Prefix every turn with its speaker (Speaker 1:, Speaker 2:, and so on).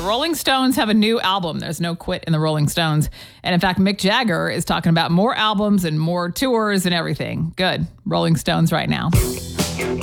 Speaker 1: Rolling Stones have a new album. There's no quit in the Rolling Stones. And in fact, Mick Jagger is talking about more albums and more tours and everything. Good. Rolling Stones right now.